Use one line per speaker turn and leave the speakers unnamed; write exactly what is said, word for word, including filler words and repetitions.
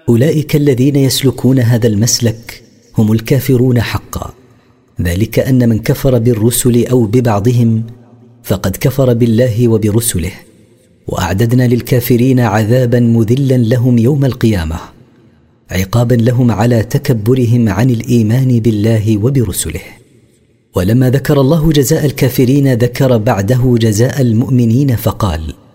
أولئك الذين يسلكون هذا المسلك هم الكافرون حقا، ذلك أن من كفر بالرسل أو ببعضهم فقد كفر بالله وبرسله، وأعددنا للكافرين عذابا مذلا لهم يوم القيامة، عقابا لهم على تكبرهم عن الإيمان بالله وبرسله. ولما ذكر الله جزاء الكافرين ذكر بعده جزاء المؤمنين فقال: